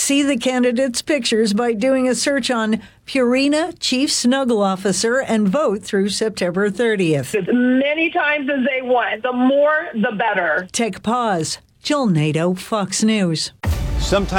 See the candidates' pictures by doing a search on Purina Chief Snuggle Officer and vote through September 30th. As many times as they want. The more, the better. Take pause. Jill Nato, Fox News. Sometimes